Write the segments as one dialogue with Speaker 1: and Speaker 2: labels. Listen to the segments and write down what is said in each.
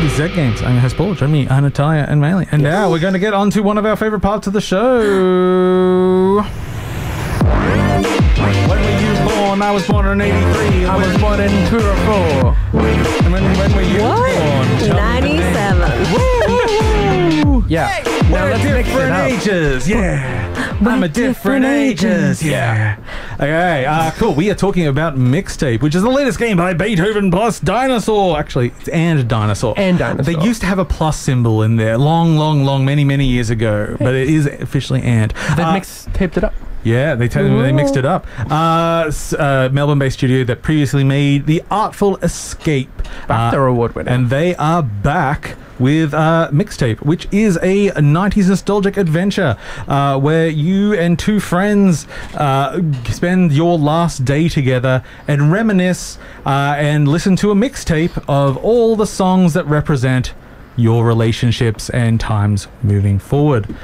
Speaker 1: is Z Games. I'm your host Paul. Join me, Natalia and Mailey. And now we're going to get on to one of our favourite parts of the show. When were you born? I was born in 83.
Speaker 2: I was born in 204.
Speaker 1: And when were you born?
Speaker 3: 97.
Speaker 1: Woo!
Speaker 2: Yeah.
Speaker 1: We're at different ages. Yeah. I'm a different ages. Yeah. Okay, cool. We are talking about Mixtape, which is the latest game by Beethoven plus Dinosaur. Actually, it's and Dinosaur.
Speaker 2: And Dinosaur.
Speaker 1: They used to have a plus symbol in there many years ago, but it is officially and.
Speaker 2: They mixtaped it up.
Speaker 1: Yeah, they mixed it up. Melbourne-based studio that previously made The Artful Escape.
Speaker 2: BAFTA award winner.
Speaker 1: And they are back with Mixtape, which is a 90s nostalgic adventure where you and two friends spend your last day together and reminisce and listen to a mixtape of all the songs that represent your relationships and times moving forward.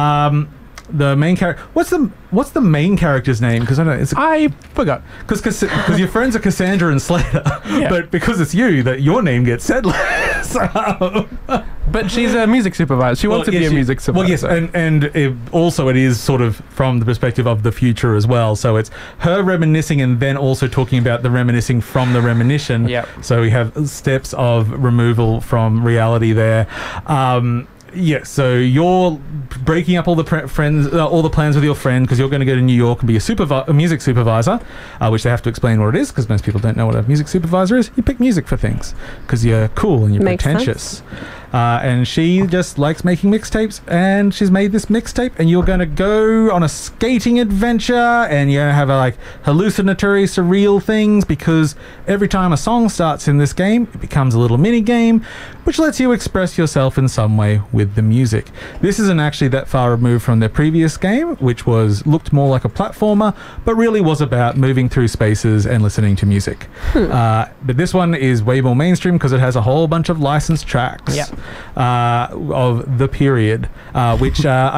Speaker 1: The main character. What's the main character's name? Because
Speaker 2: I forgot.
Speaker 1: Because your friends are Cassandra and Slater,
Speaker 2: Yeah.
Speaker 1: but because it's you, that your name gets said. So.
Speaker 2: But she's a music supervisor. She wants to be a music supervisor.
Speaker 1: Well, yes, and it is sort of from the perspective of the future as well. So it's her reminiscing and then also talking about the reminiscing from the reminiscence.
Speaker 2: Yep.
Speaker 1: So we have steps of removal from reality there. Yeah, so you're breaking up all the all the plans with your friend because you're going to go to New York and be a music supervisor, which they have to explain what it is because most people don't know what a music supervisor is. You pick music for things because you're cool and you're pretentious. And she just likes making mixtapes, and she's made this mixtape, and you're going to go on a skating adventure, and you're going to have hallucinatory, surreal things, because every time a song starts in this game, it becomes a little mini game, which lets you express yourself in some way with the music. This isn't actually that far removed from their previous game, which looked more like a platformer, but really was about moving through spaces and listening to music. But this one is way more mainstream because it has a whole bunch of licensed tracks.
Speaker 2: Yep.
Speaker 1: Of the period, which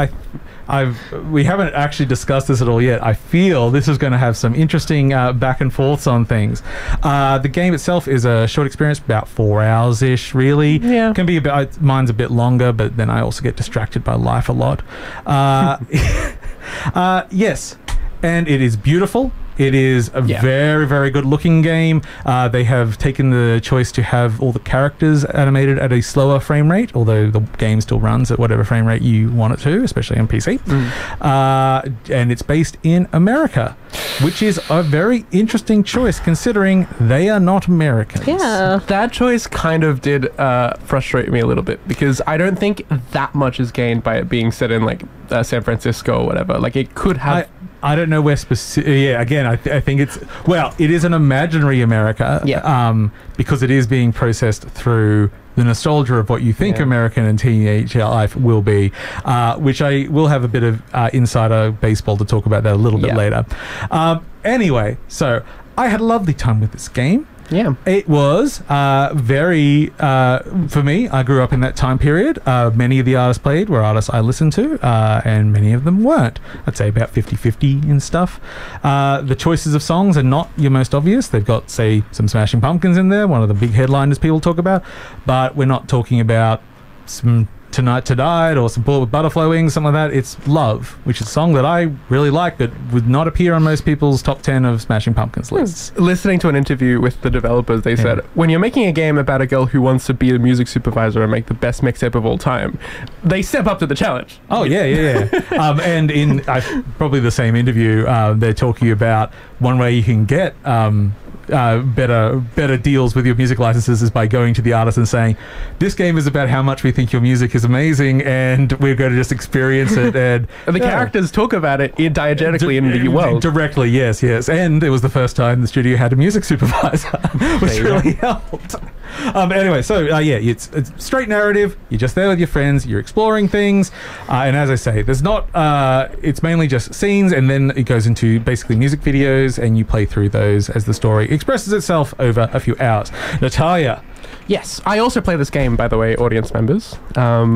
Speaker 1: we haven't actually discussed this at all yet. I feel this is going to have some interesting back and forths on things. The game itself is a short experience, about 4 hours-ish, really.
Speaker 2: Yeah.
Speaker 1: Can be mine's a bit longer, but then I also get distracted by life a lot. Yes, and it is beautiful. It is a very, very good looking game. They have taken the choice to have all the characters animated at a slower frame rate, although the game still runs at whatever frame rate you want it to, especially on PC. And it's based in America, which is a very interesting choice considering they are not Americans.
Speaker 3: Yeah.
Speaker 2: That choice kind of did frustrate me a little bit because I don't think that much is gained by it being set in San Francisco or whatever. It could have...
Speaker 1: I don't know where specific... Yeah, again, I think it's... Well, it is an imaginary America.
Speaker 2: Yeah.
Speaker 1: Because it is being processed through the nostalgia of what you think American and teenage life will be, which I will have a bit of insider baseball to talk about that a little bit later. Anyway, so I had a lovely time with this game.
Speaker 2: Yeah.
Speaker 1: It was very, for me, I grew up in that time period. Many of the artists played were artists I listened to, and many of them weren't. I'd say about 50-50 and stuff. The choices of songs are not your most obvious. They've got, say, some Smashing Pumpkins in there, one of the big headliners people talk about, but we're not talking about some Tonight to Die or some Bullet with Butterfly Wings, something like that. It's Love, which is a song that I really like but would not appear on most people's top 10 of Smashing Pumpkins lists.
Speaker 2: Listening to an interview with the developers, they said, when you're making a game about a girl who wants to be a music supervisor and make the best mixtape of all time, they step up to the challenge.
Speaker 1: Oh, yeah. And in probably the same interview, they're talking about one way you can get better deals with your music licenses is by going to the artist and saying, this game is about how much we think your music is amazing and we're going to just experience it. And
Speaker 2: the characters talk about it diegetically in the world.
Speaker 1: Directly, yes. And it was the first time the studio had a music supervisor, which really helped. Anyway, so it's straight narrative. You're just there with your friends. You're exploring things. And as I say, there's not... it's mainly just scenes, and then it goes into basically music videos, and you play through those as the story expresses itself over a few hours. Natalia.
Speaker 2: Yes, I also play this game, by the way, audience members.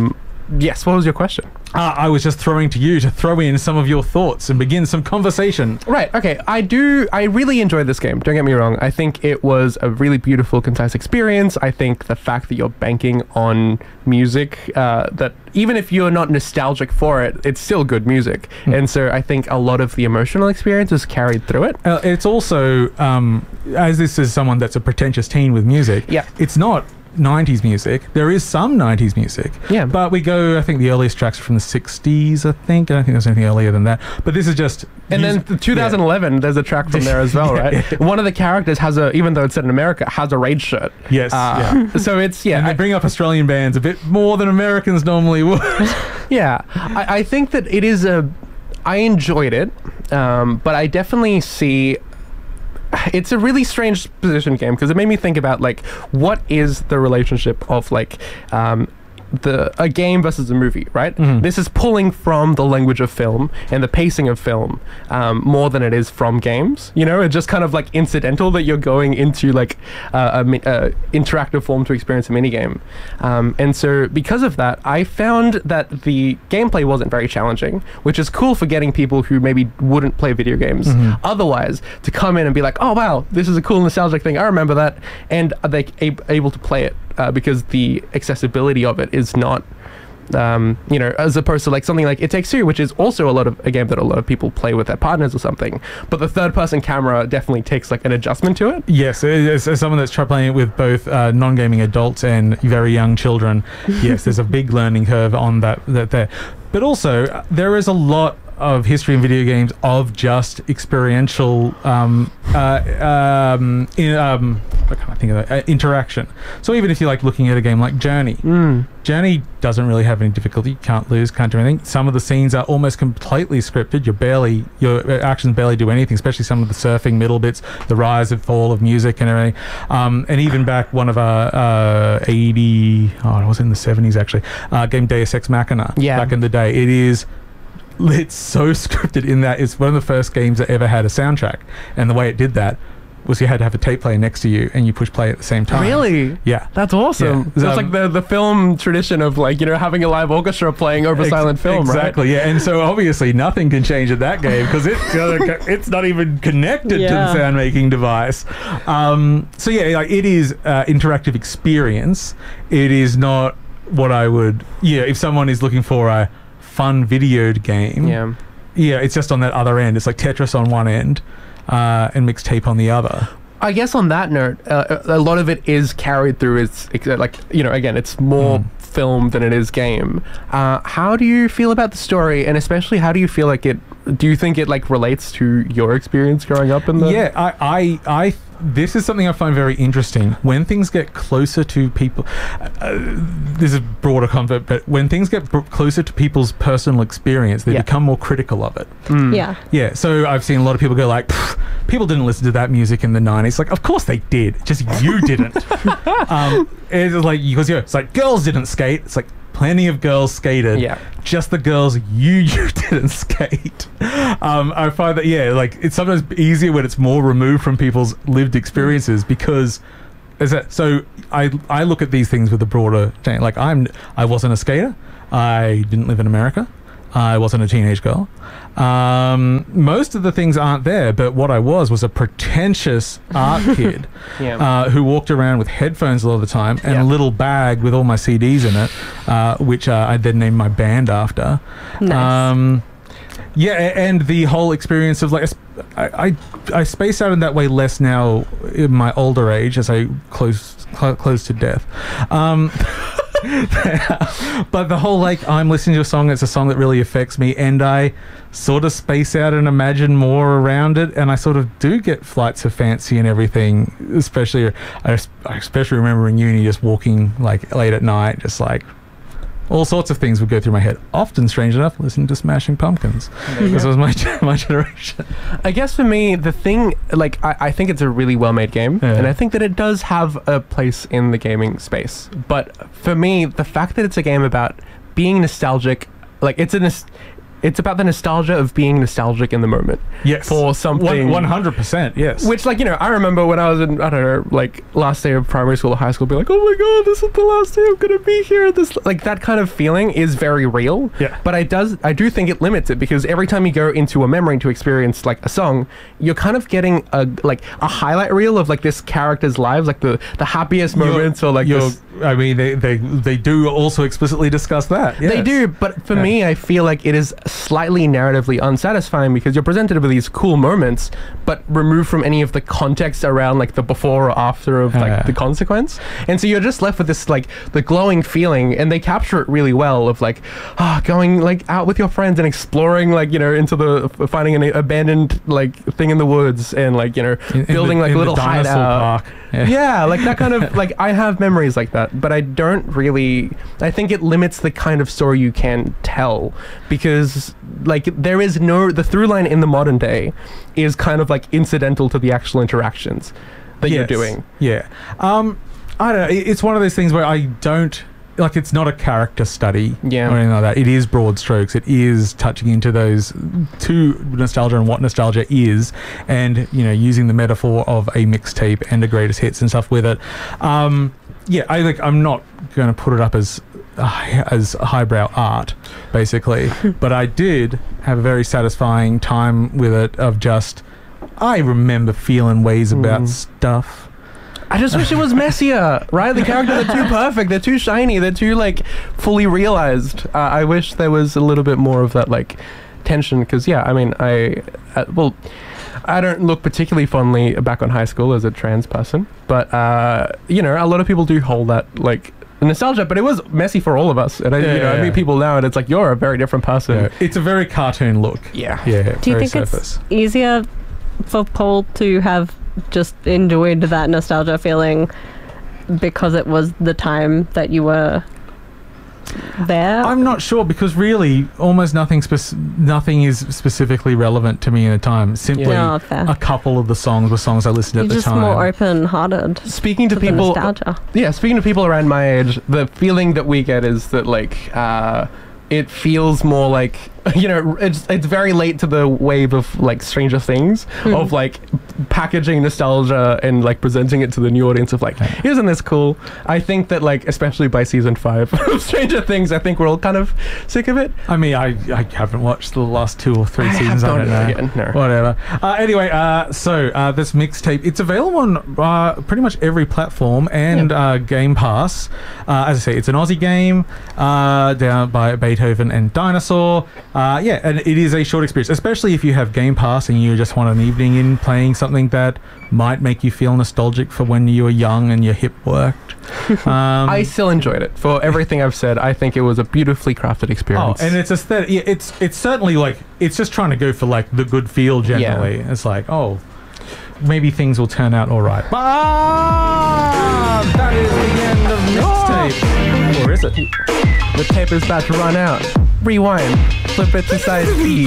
Speaker 2: Yes, what was your question?
Speaker 1: I was just throwing to you to throw in some of your thoughts and begin some conversation.
Speaker 2: Right, okay. I really enjoyed this game. Don't get me wrong. I think it was a really beautiful, concise experience. I think the fact that you're banking on music, that even if you're not nostalgic for it, it's still good music. And so I think a lot of the emotional experience is carried through it.
Speaker 1: It's also, as this is someone that's a pretentious teen with music,
Speaker 2: Yeah.
Speaker 1: it's not 90s music. There is some 90s music.
Speaker 2: Yeah.
Speaker 1: But we go, I think the earliest tracks are from the 60s, I think. I don't think there's anything earlier than that. But this is just...
Speaker 2: And then 2011, there's a track from there as well, right? One of the characters has even though it's set in America, has a Raid shirt.
Speaker 1: Yes.
Speaker 2: So it's,
Speaker 1: And they bring up Australian bands a bit more than Americans normally would.
Speaker 2: Yeah. I think that it is I enjoyed it, but I definitely see... It's a really strange position game because it made me think about like what is the relationship of like a game versus a movie, right? This is pulling from the language of film and the pacing of film more than it is from games. You know, it's just kind of like incidental that you're going into like a interactive form to experience a minigame. And so because of that, I found that the gameplay wasn't very challenging, which is cool for getting people who maybe wouldn't play video games otherwise to come in and be like, oh wow, this is a cool nostalgic thing, I remember that, and they're able to play it because the accessibility of it is not, you know, as opposed to like something like It Takes Two, which is also a game that a lot of people play with their partners or something. But the third-person camera definitely takes like an adjustment to it.
Speaker 1: Yes, as someone that's tried playing it with both non-gaming adults and very young children, yes, there's a big learning curve on that there. But also, there is a lot of history in video games of just experiential what can I think of that? Interaction. So even if you're like looking at a game like Journey, Journey doesn't really have any difficulty. You can't lose, can't do anything. Some of the scenes are almost completely scripted. Your actions barely do anything, especially some of the surfing middle bits, the rise and fall of music and everything. And even back one of our it was in the 70s actually, game Deus Ex Machina, back in the day. It's so scripted in that it's one of the first games that ever had a soundtrack, and the way it did that was you had to have a tape player next to you and you push play at the same time.
Speaker 2: Really?
Speaker 1: Yeah.
Speaker 2: That's awesome.
Speaker 1: Yeah.
Speaker 2: That's like the film tradition of like, you know, having a live orchestra playing over silent film, right?
Speaker 1: Exactly, yeah. And so obviously nothing can change at that game because it's not even connected to the sound making device. So yeah, like it is interactive experience. It is not what I would, if someone is looking for a fun videoed game, it's just on that other end. It's like Tetris on one end and Mixtape on the other.
Speaker 2: I guess on that note, a lot of it is carried through. It's like, you know, again, it's more film than it is game. How do you feel about the story, and especially how do you feel like do you think it like relates to your experience growing up in the...
Speaker 1: Yeah, I this is something I find very interesting. When things get closer to people, this is a broader concept, but when things get closer to people's personal experience, they become more critical of it. Yeah, so I've seen a lot of people go like, people didn't listen to that music in the 90s. Like, of course they did, just you didn't. It's like, because it's like, girls didn't skate. It's like, plenty of girls skated. Yeah. Just the girls you didn't skate. I find that, like, it's sometimes easier when it's more removed from people's lived experiences because so I look at these things with a broader thing. Like, I wasn't a skater. I didn't live in America. I wasn't a teenage girl. Most of the things aren't there, but what I was a pretentious art kid who walked around with headphones a lot of the time and a little bag with all my CDs in it, which I then named my band after. Nice. And the whole experience of like, I space out in that way less now in my older age as I close to death. But the whole like, I'm listening to a song, it's a song that really affects me, and I sort of space out and imagine more around it, and I sort of do get flights of fancy and everything. Especially I especially remember in uni just walking like late at night, just like all sorts of things would go through my head. Often, strange enough, listening to Smashing Pumpkins. This was my generation.
Speaker 2: I guess for me, the thing, like, I think it's a really well-made game, and I think that it does have a place in the gaming space. But for me, the fact that it's a game about being nostalgic, like, It's about the nostalgia of being nostalgic in the moment.
Speaker 1: Yes.
Speaker 2: For something.
Speaker 1: 100%, yes.
Speaker 2: Which, like, you know, I remember when I was in, I don't know, like, last day of primary school or high school, be like, oh my god, this is the last day I'm gonna be here. This, like, that kind of feeling is very real.
Speaker 1: Yeah.
Speaker 2: But I do think it limits it, because every time you go into a memory to experience, like, a song, you're kind of getting a highlight reel of, like, this character's lives, like the happiest moments, or like this.
Speaker 1: I mean, they do also explicitly discuss that. Yes.
Speaker 2: They do, but for me, I feel like it is slightly narratively unsatisfying, because you're presented with these cool moments, but removed from any of the context around, like, the before or after of, like, the consequence. And so you're just left with this, like, the glowing feeling, and they capture it really well of, like, going, like, out with your friends and exploring, like, you know, into finding an abandoned, like, thing in the woods, and, like, you know, building like a little hideout. Yeah, like that kind of, like, I have memories like that, but I don't really, I think it limits the kind of story you can tell, because, like, the through line in the modern day is kind of, like, incidental to the actual interactions that you're doing.
Speaker 1: Yeah. I don't know, it's one of those things where I don't, like, it's not a character study or anything like that. It is broad strokes. It is touching into those to nostalgia and what nostalgia is, and, you know, using the metaphor of a mixtape and a greatest hits and stuff with it. Yeah, I'm not going to put it up as highbrow art, basically, but I did have a very satisfying time with it. Of just, I remember feeling ways about stuff.
Speaker 2: I just wish it was messier, right? The characters are too perfect. They're too shiny. They're too, like, fully realized. I wish there was a little bit more of that, like, tension. Because, yeah, I mean, I don't look particularly fondly back on high school as a trans person. But, you know, a lot of people do hold that, like, nostalgia. But it was messy for all of us. And, I meet people now, and it's like, you're a very different person.
Speaker 1: Yeah. It's a very cartoon look.
Speaker 2: Yeah.
Speaker 1: Yeah.
Speaker 3: Do you think it's easier for Paul to have just enjoyed that nostalgia feeling because it was the time that you were there?
Speaker 1: I'm not sure, because really almost nothing is specifically relevant to me in the time. Simply a couple of the songs were songs I listened at the time.
Speaker 3: You're just more open-hearted.
Speaker 2: Speaking to people, speaking to people around my age, the feeling that we get is that, like, it feels more like, you know, it's very late to the wave of, like, Stranger Things, of, like, packaging nostalgia and, like, presenting it to the new audience of, like, isn't this cool? I think that, like, especially by season 5 of Stranger Things, I think we're all kind of sick of it.
Speaker 1: I mean, I haven't watched the last 2 or 3 seasons. I don't know. No. Whatever. Anyway, so this mixtape, it's available on pretty much every platform and Game Pass. As I say, it's an Aussie game down by Beethoven and Dinosaur. And it is a short experience, especially if you have Game Pass and you just want an evening in playing something that might make you feel nostalgic for when you were young and your hip worked.
Speaker 2: I still enjoyed it. For everything I've said, I think it was a beautifully crafted experience.
Speaker 1: Oh, and it's aesthetic. Yeah, it's certainly, like, it's just trying to go for, like, the good feel generally. Yeah. It's like, oh, maybe things will turn out all right. But that is the end of mixtape. Or is it?
Speaker 2: The tape is about to run out. Rewind. Flip it to side B.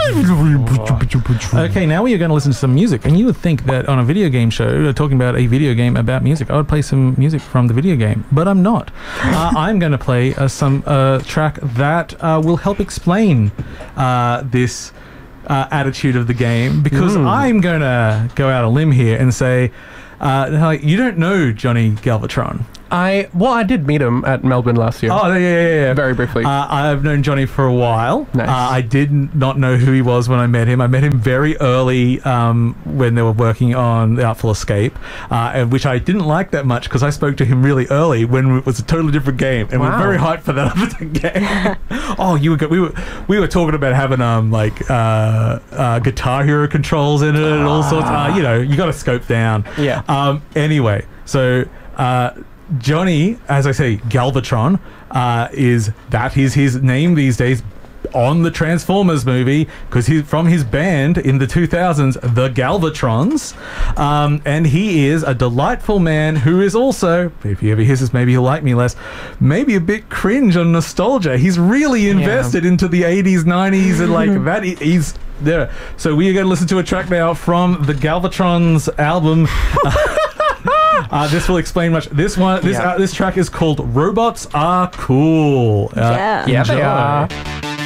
Speaker 1: Okay, now we are going to listen to some music. And you would think that on a video game show, talking about a video game about music, I would play some music from the video game. But I'm not. I'm going to play some track that will help explain this attitude of the game. Because I'm going to go out a limb here and say, you don't know Johnny Galvatron.
Speaker 2: I did meet him at Melbourne last year.
Speaker 1: Oh, yeah.
Speaker 2: Very briefly.
Speaker 1: I've known Johnny for a while.
Speaker 2: Nice.
Speaker 1: I did not know who he was when I met him. I met him very early when they were working on The Artful Escape, which I didn't like that much because I spoke to him really early when it was a totally different game, and we're very hyped for that other game. Oh, we were talking about having Guitar Hero controls in it and all sorts. You got to scope down.
Speaker 2: Yeah.
Speaker 1: Anyway, so. Johnny, as I say, Galvatron, is his name these days on the Transformers movie, because he's from his band in the 2000s, the Galvatrons, and he is a delightful man who is also, if he ever hears this, maybe he'll like me less, maybe a bit cringe on nostalgia. He's really invested into the 80s, 90s, and like that. He's there. So we are going to listen to a track now from the Galvatrons album. This will explain much. This track is called "Robots Are Cool."
Speaker 3: Yeah,
Speaker 2: they are.